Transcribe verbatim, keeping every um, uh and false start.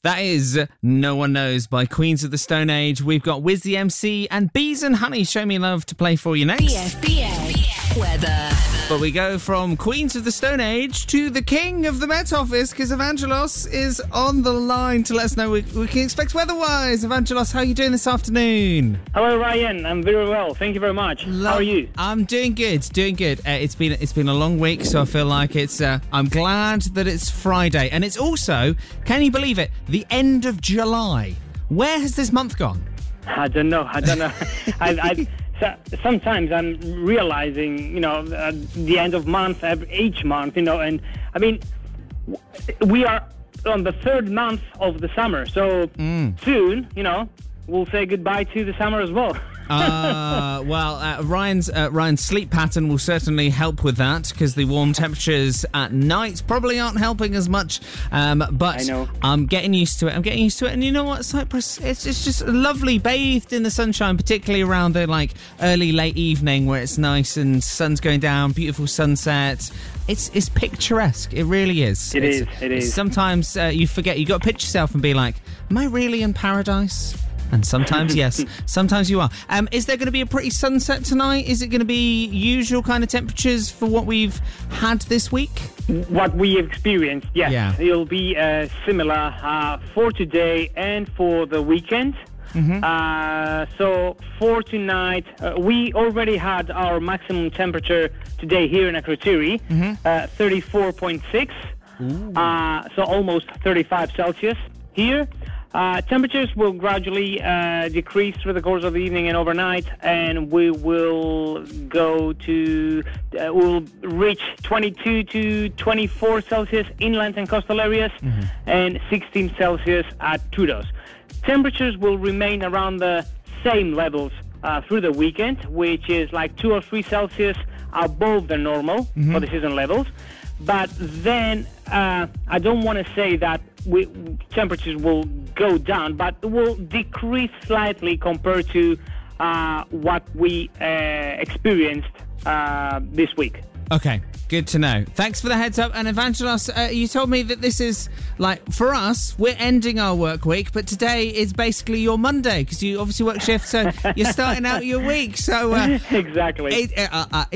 That is No One Knows by Queens of the Stone Age. We've got Wiz the M C and Bees and Honey, Show Me Love, to play for you next. B F B A Weather. But we go from Queens of the Stone Age to the king of the Met Office, because Evangelos is on the line to let us know what we can expect weather-wise. Evangelos, how are you doing this afternoon? Hello, Ryan. I'm very well. Thank you very much. Love- How are you? I'm doing good, doing good. Uh, it's been it's been a long week, so I feel like it's. Uh, I'm glad that it's Friday, and it's also, can you believe it, the end of July. Where has this month gone? I don't know. I don't know. I, I, so, sometimes I'm realizing, you know, uh, the end of month, every, each month, you know, and I mean, w- we are on the third month of the summer, so Mm. soon, you know, we'll say goodbye to the summer as well. Uh, well, uh, Ryan's uh, Ryan's sleep pattern will certainly help with that, because the warm temperatures at night probably aren't helping as much. Um, but I know. I'm getting used to it. I'm getting used to it. And you know what, Cyprus? It's, it's just lovely, bathed in the sunshine, particularly around the like early, late evening where it's nice and sun's going down, beautiful sunsets. It's it's picturesque. It really is. It it's, is, it it's is. Sometimes uh, you forget. You got to pitch yourself and be like, "Am I really in paradise?" And sometimes, yes, sometimes you are. Um, is there going to be a pretty sunset tonight? Is it going to be usual kind of temperatures for what we've had this week? What we have experienced, yes, Yeah. it'll be uh, similar uh, for today and for the weekend. Mm-hmm. Uh, so for tonight, uh, we already had our maximum temperature today here in Akrotiri, Mm-hmm. uh, thirty-four point six, uh, so almost thirty-five Celsius here. Uh, temperatures will gradually uh, decrease through the course of the evening and overnight, and we will go to, uh, we'll reach twenty-two to twenty-four Celsius inland and coastal areas, Mm-hmm. and sixteen Celsius at Tudos. Temperatures will remain around the same levels uh, through the weekend, which is like two or three Celsius above the normal Mm-hmm. for the season levels. But then uh, I don't want to say that we, temperatures will go down, but will decrease slightly compared to uh, what we uh, experienced uh, this week. Okay, good to know. Thanks for the heads up. And Evangelos, uh, you told me that this is, like, for us, we're ending our work week, but today is basically your Monday, because you obviously work shift, so you're starting out your week. So uh, Exactly. it, uh, uh,